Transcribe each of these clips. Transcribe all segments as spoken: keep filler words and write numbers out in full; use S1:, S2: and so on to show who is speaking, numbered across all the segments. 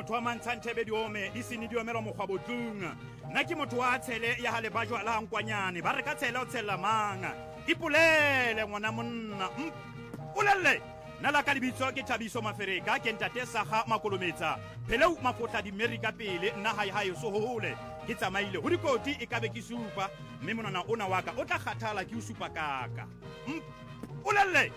S1: motho wa mantshantshebe diome di sene diomelwa mokgwabotlung nna ke motho wa tshele ya ga lebajwa la gankwanyane ba re ka tshela o tshelela mang ipolele ngwana monna mpolelle nna la ka lebitso ke Thabiso Mafereka ke ntate Saga Makolometsa pheleu mafotla dimerika pele nna hae hae so hole ke tsamaile ho dikoti e ka be ke supa mme monana ona wa ka o tla kgathala ke o supa kaka mpolelle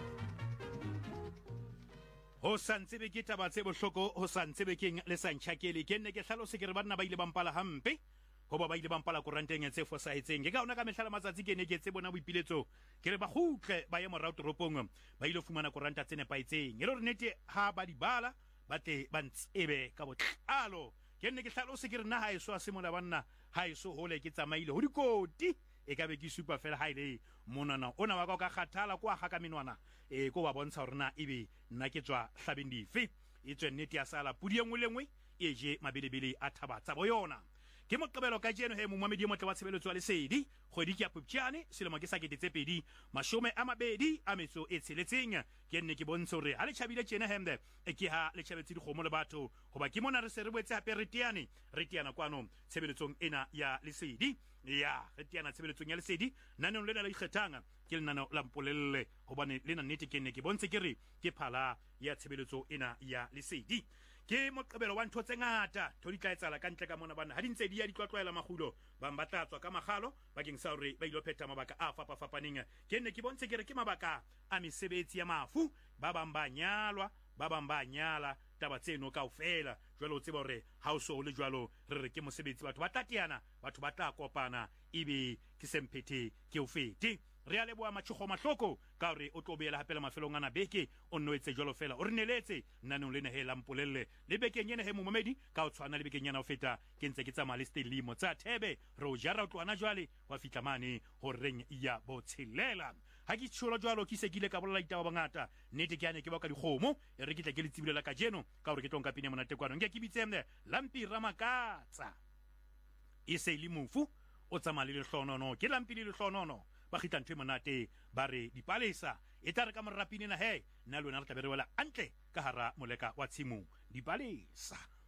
S1: ho santsebe ke taba tse bohloko ho santsebe keng le santshakele ke nne ke hlalose ke re banna ba ile ba mpala hampe ho ba ba ile ba mpala koranteng tse fosahetseng ke ka ona ka mehla matsatsi ke ne ke tse bona boipiletso ke re ba khutle ba ye morao toropong ba ile fumana koranta tsene paitseng e re nete ha ba di bala ba te ba ntsebe ka botlalo ke nne ke hlalose ke re na ha eso a semola banna ha eso hole ke tsamaile ho dikoti e ka be ke supa fela ha ile monana ona wa ka ka kgathala kwa ga ka menwana e ko ba bontsha hore na ebe nna ke tswa hlabeng dife e tswe nnete ya sala pudi engwe lengwe e je mabelebele a thabatsa boyona ke moqebelo ka jeno he momamedi motle wa tshebeletso wa lesedi kgwedi ke ya Phupjane selemo ke sa ketetse pedi mashome a mabedi a metso e tsheletseng ke nne ke bontsha hore ha le tjhabile tjena hemde e ke ha le tjhabetse dikgomo le batho hoba ke mona re se re boetse hape re teane re teana kwano tshebeletsong ena ya lesedi ya re teana tshebeletsong ya lesedi naneng lena la ikgethang ke lenaneo la mpolelle hobane lena nnete ke nne ke bontshe ke re ke phala ya tshebeletso ena ya lesedi ke moqebelo wa ntho tse ngata tho di tla etsala ka ntle ka mona bana ha di ntse di ya di tlwatlwaela magulo ba mbatlatswa ka magalo bakeng sa hore ba ilo pheta mabaka a fapa fapaneng ke nne ke bontshe ke re ke mabaka a mesebetsi ya mafu ba bang ba nyalwa ba bang ba nyala taba tseno kaofela jwalo tseba hore ha o so le jwalo re re ke mosebetsi batho ba tatiana batho ba tla kopana ebe ke semphethe ke o fete re a leboa matšhogo mahloko ka gore o tlo beela hapela mafelong ana beke o nnoetse jwalo fela o re neletse nnanong le nehe la mpolelle le bekeng yene he momamedi ka o tshwana le bekeng yana o feta ke ntse ke tsamaya le stelimo tsa thebe re o jara o tloana jwale wa fihla mane ho reng ya botshelela ha ke tsholo jwalo ke sekile ka bolela ditaba bangata nnete ke ane ke ba ka dikgomo e re ke tla ke le tsibulela ka jeno ka gore ke tlong ka pine monate kwano nke ke bitsemne lampi ramakatsa e se le mofu o tsamaya le lehlonono ke lampi le lehlonono ba khita ntwe monate ba re dipalesa e tla re ka morapine na he nna lona re tla be re wela antle ka hara moleka wa tshimo dipalesa